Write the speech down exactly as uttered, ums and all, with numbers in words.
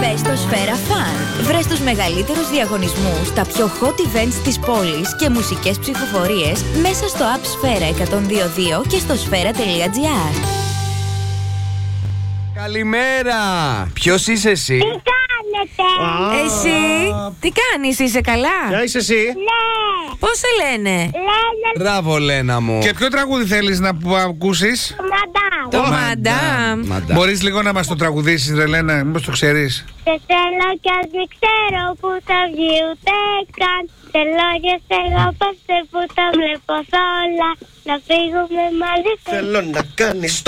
Μπες στο Σφαίρα Fun. Βρες τους μεγαλύτερους διαγωνισμούς, τα πιο hot events της πόλης και μουσικές ψηφοφορίες μέσα στο app Σφαίρα εκατόν δύο δύο και στο σφαίρα τελεία τζι άρ. Καλημέρα! Ποιος είσαι εσύ? Τι κάνετε? Εσύ, τι κάνεις, είσαι καλά? Ποια είσαι εσύ? Ναι. Πώς σε λένε? Λένε Μπράβο, Λένα μου. Και ποιο τραγούδι θέλεις να που- ακούσεις? το μαντάμ. Το Μαντάμ. Μαντάμ. Μαντάμ. Μπορείς λίγο να μας το τραγουδήσεις, ρε Λένα, μήπως το ξέρεις? Σε θέλω κι ας μην ξέρω που θα βγει ούτε καν. Θέλω και σε αγαπάστε που τα βλέπω σ' όλα. Να φύγουμε μαζί. Θέλω να κάνεις